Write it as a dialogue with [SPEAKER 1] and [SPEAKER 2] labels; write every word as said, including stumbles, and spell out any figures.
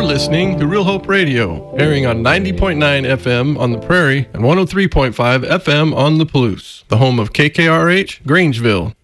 [SPEAKER 1] listening to Real Hope Radio, airing on ninety point nine F M on the Prairie and one oh three point five F M on the Palouse, the home of K K R H, Grangeville.